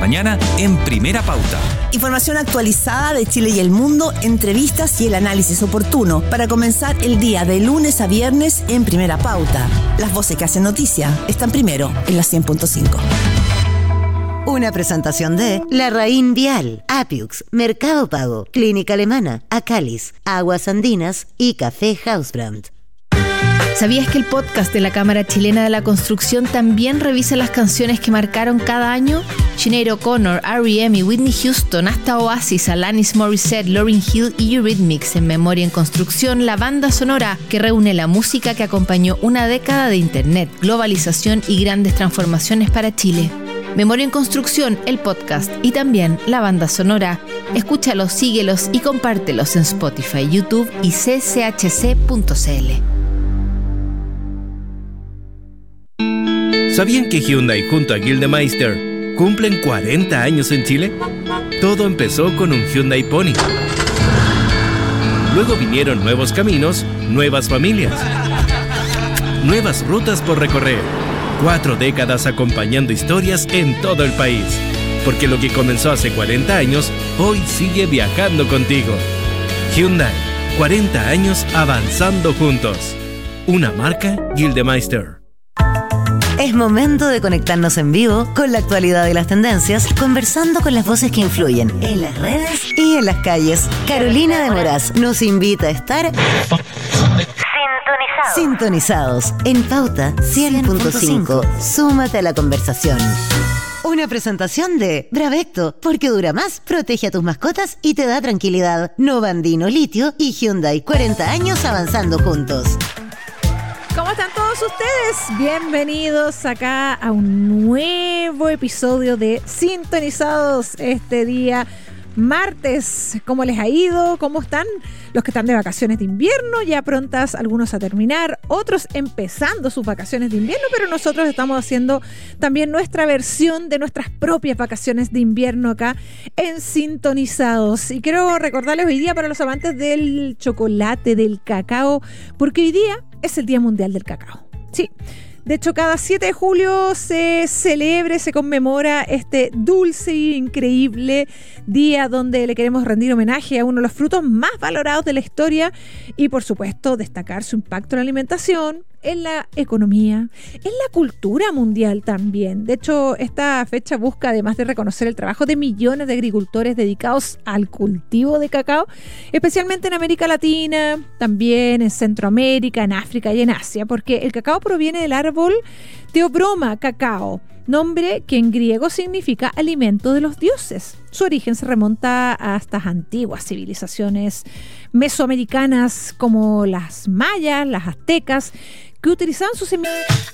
mañana en Primera Pauta. Información actualizada de Chile y el mundo, entrevistas y el análisis oportuno para comenzar el día de lunes a viernes en Primera Pauta. Las voces que hacen noticia están primero en la 100.5. Una presentación de Larraín Vial, Apiux, Mercado Pago, Clínica Alemana, Acalis, Aguas Andinas y Café Hausbrand. ¿Sabías que el podcast de la Cámara Chilena de la Construcción también revisa las canciones que marcaron cada año? Sinéad O'Connor, R.E.M. y Whitney Houston, hasta Oasis, Alanis Morissette, Lauryn Hill y Eurythmics. En Memoria en Construcción, la banda sonora que reúne la música que acompañó una década de internet, globalización y grandes transformaciones para Chile. Memoria en Construcción, el podcast y también la banda sonora. Escúchalos, síguelos y compártelos en Spotify, YouTube y cchc.cl. ¿Sabían que Hyundai junto a Gildemeister cumplen 40 años en Chile? Todo empezó con un Hyundai Pony. Luego vinieron nuevos caminos, nuevas familias, nuevas rutas por recorrer. 4 décadas acompañando historias en todo el país. Porque lo que comenzó hace 40 años, hoy sigue viajando contigo. Hyundai, 40 años avanzando juntos. Una marca Gildemeister. Es momento de conectarnos en vivo con la actualidad de las tendencias, conversando con las voces que influyen en las redes y en las calles. Carolina de Moraz nos invita a estar sintonizados en Pauta 100.5. Súmate a la conversación. Una presentación de Bravecto, porque dura más, protege a tus mascotas y te da tranquilidad. Novandino Litio y Hyundai, 40 años avanzando juntos. ¿Cómo están todos ustedes? Bienvenidos acá a un nuevo episodio de Sintonizados este día martes. ¿Cómo les ha ido? ¿Cómo están los que están de vacaciones de invierno? Ya prontas algunos a terminar, otros empezando sus vacaciones de invierno, pero nosotros estamos haciendo también nuestra versión de nuestras propias vacaciones de invierno acá en Sintonizados. Y quiero recordarles hoy día para los amantes del chocolate, del cacao, porque hoy día es el Día Mundial del Cacao. Sí. De hecho, cada 7 de julio se celebra, se conmemora este dulce e increíble día donde le queremos rendir homenaje a uno de los frutos más valorados de la historia y, por supuesto, destacar su impacto en la alimentación, en la economía, en la cultura mundial también. De hecho, esta fecha busca, además de reconocer el trabajo de millones de agricultores dedicados al cultivo de cacao, especialmente en América Latina, también en Centroamérica, en África y en Asia, porque el cacao proviene del árbol Theobroma cacao, nombre que en griego significa alimento de los dioses. Su origen se remonta a estas antiguas civilizaciones mesoamericanas como las mayas, las aztecas, que utilizaban sus semillas